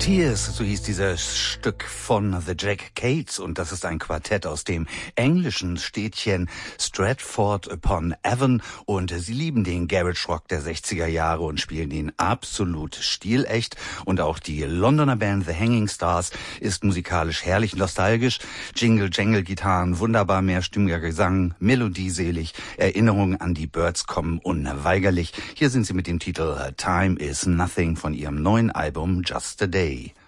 Tears, so hieß dieses Stück von The Jack Cates, und das ist ein Quartett aus dem englischen Städtchen Stratford-upon-Avon, und sie lieben den Garage Rock der 60er Jahre und spielen ihn absolut stilecht, und auch die Londoner Band The Hanging Stars ist musikalisch herrlich nostalgisch. Jingle, Jangle, Gitarren, wunderbar mehrstimmiger Gesang, melodieselig, Erinnerungen an die Byrds kommen unweigerlich. Hier sind sie mit dem Titel Time is Nothing von ihrem neuen Album Just a Day.